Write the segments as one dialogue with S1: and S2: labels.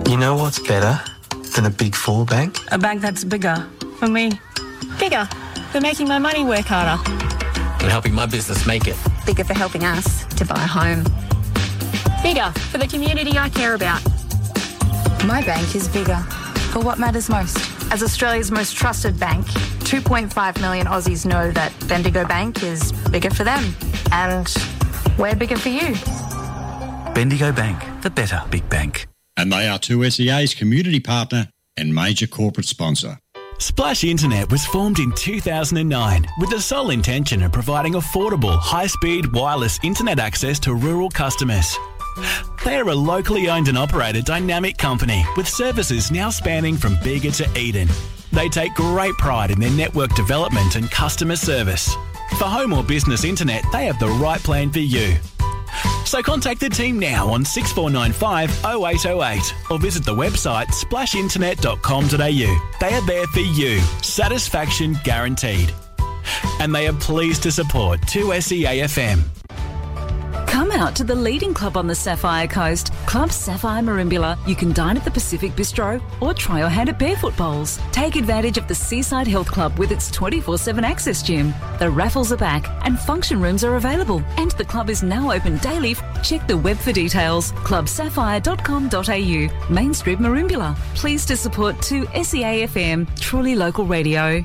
S1: You know what's better than a Big Four bank?
S2: A bank that's bigger for me.
S3: Bigger for making my money work harder.
S4: And helping my business make it.
S5: Bigger for helping us to buy a home.
S3: Bigger for the community I care about.
S6: My bank is bigger for what matters most. As Australia's most trusted bank, 2.5 million Aussies know that Bendigo Bank is bigger for them. And we're bigger for you.
S7: Bendigo Bank, the better big bank.
S8: And they are 2SEA's community partner and major corporate sponsor.
S9: Splash Internet was formed in 2009 with the sole intention of providing affordable, high-speed wireless internet access to rural customers. They are a locally owned and operated dynamic company with services now spanning from Bega to Eden. They take great pride in their network development and customer service. For home or business internet, they have the right plan for you. So contact the team now on 6495 0808 or visit the website splashinternet.com.au. They are there for you. Satisfaction guaranteed. And they are pleased to support 2SEA FM.
S10: Come out to the leading club on the Sapphire Coast, Club Sapphire Merimbula. You can dine at the Pacific Bistro or try your hand at barefoot bowls. Take advantage of the Seaside Health Club with its 24/7 access gym. The raffles are back and function rooms are available. And the club is now open daily. Check the web for details. clubsapphire.com.au, Main Street, Merimbula. Pleased to support 2SEA FM, truly local radio.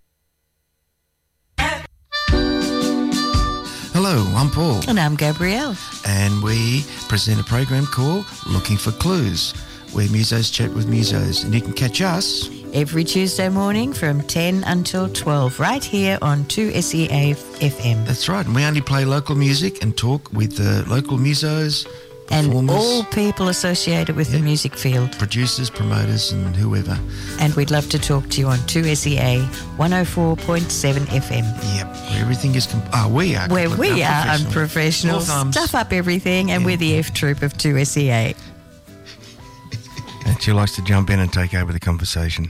S11: Hello, I'm Paul.
S12: And I'm Gabrielle.
S11: And we present a program called Looking for Clues, where musos chat with musos. And you can catch us
S12: every Tuesday morning from 10 until 12, right here on 2SEA FM.
S11: That's right. And we only play local music and talk with the local musos,
S12: and all people associated with the music field.
S11: Producers, promoters and whoever.
S12: And we'd love to talk to you on 2SEA 104.7 FM.
S11: Yep, where everything is... we are.
S12: Where we are unprofessional. Stuff up everything, and we're the F Troop of 2SEA.
S11: And she likes to jump in and take over the conversation.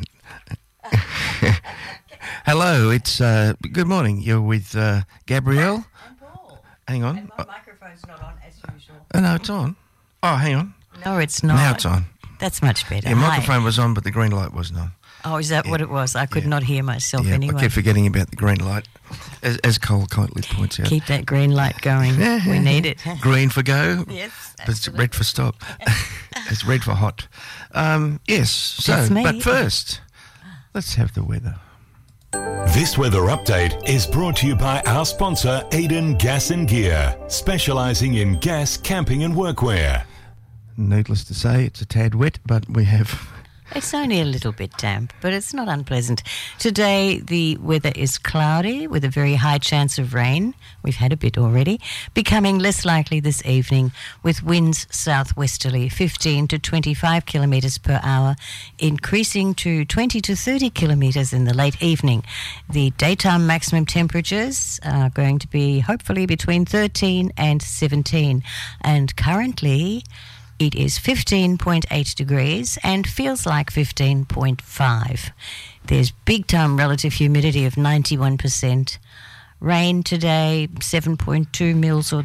S11: Hello, it's... good morning. You're with Gabrielle.
S12: And Paul.
S11: Hang on.
S12: And my microphone's not on, as usual.
S11: Oh, no, it's on. Oh, hang on.
S12: No, it's not.
S11: Now it's on.
S12: That's much better.
S11: Your microphone was on, but the green light wasn't on.
S12: Oh, is that what it was? I could not hear myself anyway.
S11: I kept forgetting about the green light, as Cole kindly points out.
S12: Keep that green light going. We need it.
S11: Green for go.
S12: Yes,
S11: but it's red for stop. It's red for hot. Yes, so,
S12: That's me.
S11: But first, let's have the weather.
S13: This weather update is brought to you by our sponsor, Eden Gas and Gear, specialising in gas, camping and workwear.
S11: Needless to say, it's a tad wet, but we have...
S12: It's only a little bit damp, but it's not unpleasant. Today, the weather is cloudy with a very high chance of rain. We've had a bit already. Becoming less likely this evening with winds southwesterly, 15 to 25 kilometres per hour, increasing to 20 to 30 kilometres in the late evening. The daytime maximum temperatures are going to be hopefully between 13 and 17. And currently... it is 15.8 degrees and feels like 15.5. There's big-time relative humidity of 91%. Rain today, 7.2 mils or